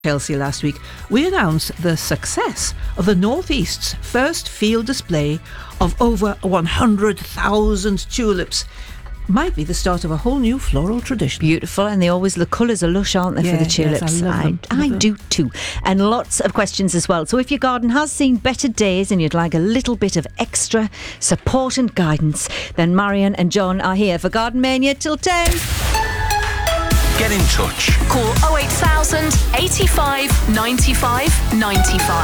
Chelsea last week, we announced the success of the North East's first field display of over 100,000 tulips. Might be the start of a whole new floral tradition. Beautiful, and the colours are lush, aren't they, for the tulips? Yes, I love them. I do too. And lots of questions as well. So if your garden has seen better days and you'd like a little bit of extra support and guidance, then Marion and John are here for Garden Mania till 10. Get in touch. Call 08000 85 95 95.